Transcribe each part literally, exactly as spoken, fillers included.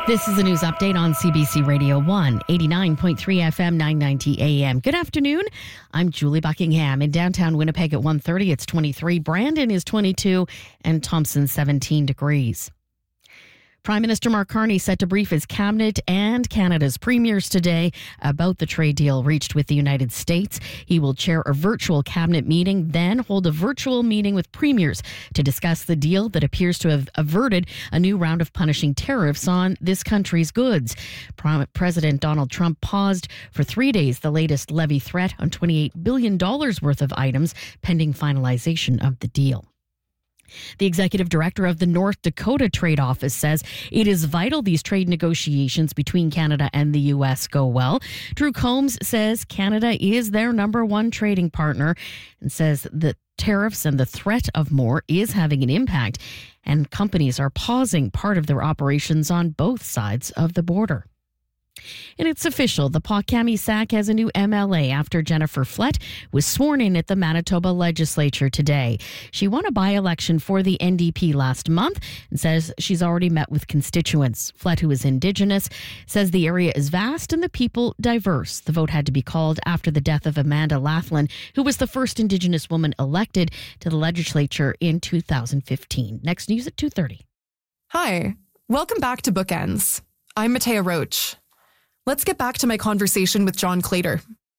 This is a news update on C B C Radio one, eighty-nine point three F M, nine ninety A M. Good afternoon. I'm Julie Buckingham. In downtown Winnipeg at one thirty, it's twenty-three. Brandon is twenty-two and Thompson seventeen degrees. Prime Minister Mark Carney set to brief his cabinet and Canada's premiers today about the trade deal reached with the United States. He will chair a virtual cabinet meeting, then hold a virtual meeting with premiers to discuss the deal that appears to have averted a new round of punishing tariffs on this country's goods. President Donald Trump paused for three days the latest levy threat on twenty-eight billion dollars worth of items pending finalization of the deal. The executive director of the North Dakota Trade Office says it is vital these trade negotiations between Canada and the U S go well. Drew Combs says Canada is their number one trading partner and says that tariffs and the threat of more is having an impact, and companies are pausing part of their operations on both sides of the border. And it's official. The Paul-Kami Sac has a new M L A after Jennifer Flett was sworn in at the Manitoba legislature today. She won a by-election for the N D P last month and says she's already met with constituents. Flett, who is Indigenous, says the area is vast and the people diverse. The vote had to be called after the death of Amanda Laughlin, who was the first Indigenous woman elected to the legislature in two thousand fifteen. Next news at two thirty. Hi, welcome back to Bookends. I'm Matea Roach. Let's get back to my conversation with John Claytor.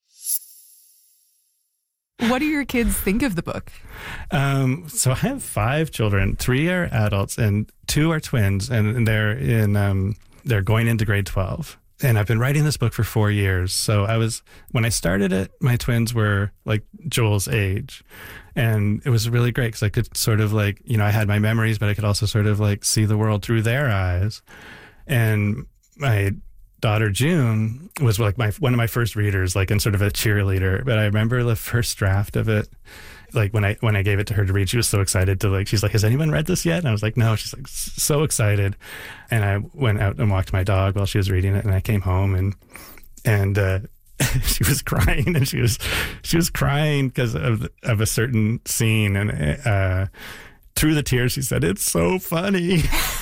What do your kids think of the book? Um, so I have five children. Three are adults and two are twins, and they're in um, they're going into grade twelve. And I've been writing this book for four years. So I was when I started it, my twins were like Joel's age, and it was really great because I could sort of like you know I had my memories, but I could also sort of like see the world through their eyes. And my daughter June was like my one of my first readers, like and sort of a cheerleader. But I remember the first draft of it, like when I when I gave it to her to read, she was so excited to like she's like, has anyone read this yet? And I was like, no. She's like so excited. And I went out and walked my dog while she was reading it, and I came home and and uh, she was crying, and she was she was crying because of of a certain scene, and uh, through the tears she said, "It's so funny."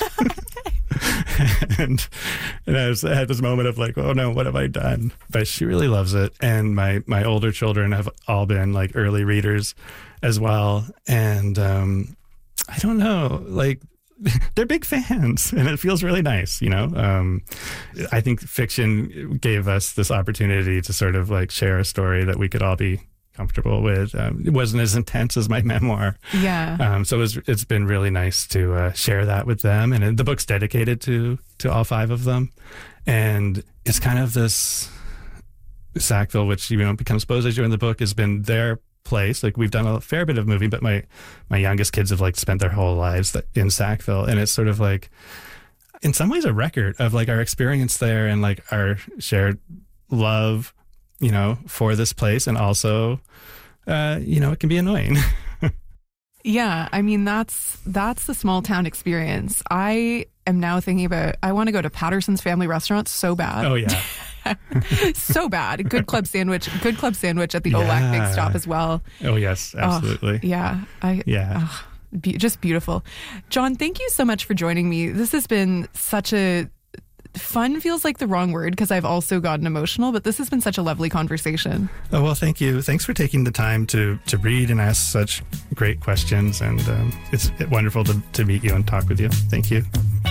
and and I, was, I had this moment of like, oh no, what have I done? But she really loves it. And my, my older children have all been like early readers as well. And um, I don't know, like they're big fans, and it feels really nice, you know? Um, I think fiction gave us this opportunity to sort of like share a story that we could all be comfortable with. Um, it wasn't as intense as my memoir. Yeah. Um, so it was, it's been really nice to uh, share that with them. And the book's dedicated to to all five of them. And it's kind of this Sackville, which you know becomes Beauséjour in the book, has been their place. Like we've done a fair bit of moving, but my my youngest kids have like spent their whole lives in Sackville, and it's sort of like in some ways a record of like our experience there and like our shared love, you know, for this place. And also, uh, you know, it can be annoying. Yeah, I mean, that's that's the small town experience. I am now thinking about, I want to go to Patterson's Family Restaurant so bad. Oh, yeah. So bad. Good club sandwich. Good club sandwich at the Yeah. O L A C Big Stop as well. Oh, yes, absolutely. Oh, yeah. I, Yeah. oh, be, just beautiful. John, thank you so much for joining me. This has been such a fun feels like the wrong word because I've also gotten emotional, but this has been such a lovely conversation. Oh, well, thank you. Thanks for taking the time to, to read and ask such great questions. And um, it's wonderful to, to meet you and talk with you. Thank you.